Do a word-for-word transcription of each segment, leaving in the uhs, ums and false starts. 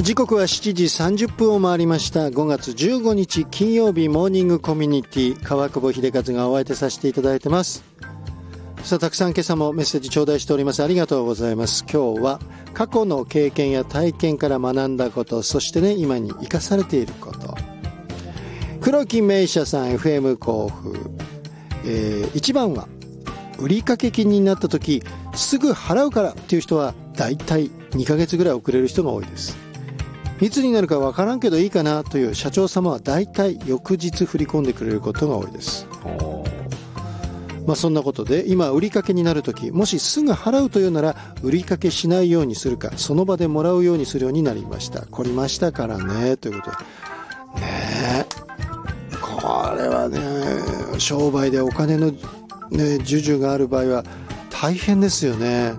時刻はしちじさんじゅっぷんを回りました。ごがつじゅうごにち金曜日、モーニングコミュニティ、川久保秀和がお相手させていただいてます。さあ、たくさん今朝もメッセージ頂戴しております。ありがとうございます。今日は過去の経験や体験から学んだこと、そしてね、今に生かされていること。黒木名車さん、 エフエム 甲府、えー、いちばんは売掛金になった時すぐ払うからっていう人はだいたいにかげつぐらい遅れる人が多いです。いつになるかわからんけどいいかなという社長様はだいたい翌日振り込んでくれることが多いです。まあそんなことで、今売掛になるとき、もしすぐ払うというなら売掛しないようにするか、その場でもらうようにするようになりました。凝りましたからね、ということでねえ、これはね、商売でお金の、ね、授受がある場合は大変ですよね。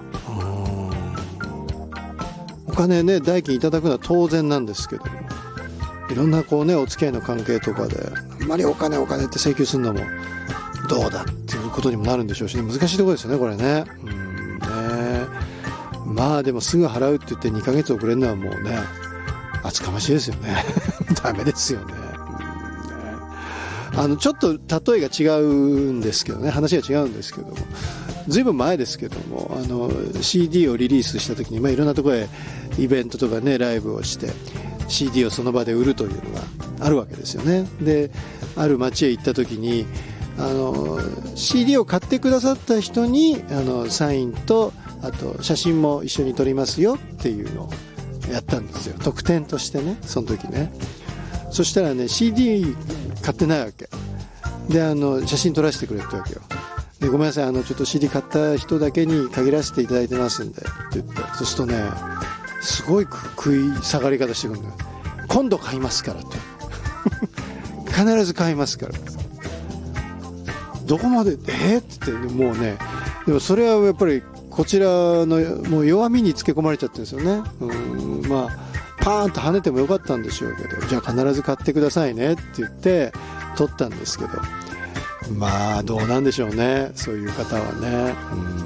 お金ね、代金いただくのは当然なんですけども、いろんなこうね、お付き合いの関係とかであんまりお金お金って請求するのもどうだっていうことにもなるんでしょうしね、難しいところですよね、これね。うんね、まあでもすぐ払うって言ってにかげつ遅れるのはもうね、厚かましいですよね。ダメですよね。うんね、あのちょっと例えが違うんですけどね、話が違うんですけども、ずいぶん前ですけども、あの シーディー をリリースした時に、まあ、いろんなところへイベントとかね、ライブをして シーディー をその場で売るというのがあるわけですよね。で、ある街へ行った時に、あの シーディー を買ってくださった人にあのサインと、あと写真も一緒に撮りますよっていうのをやったんですよ、特典としてね、その時ね。そしたらね、 シーディー 買ってないわけで、あの写真撮らせてくれってわけよ。で、ごめんなさい、あのちょっと シーディー 買った人だけに限らせていただいてますんでって言って、そうするとね、すごい食い下がり方してくるんだよ。今度買いますからって必ず買いますから、どこまでえー、って言って、もうね、でもそれはやっぱりこちらのもう弱みにつけ込まれちゃってるんですよね。うん、まあパーンと跳ねてもよかったんでしょうけど、じゃあ必ず買ってくださいねって言って取ったんですけど、まあどうなんでしょうね、そういう方はね。うん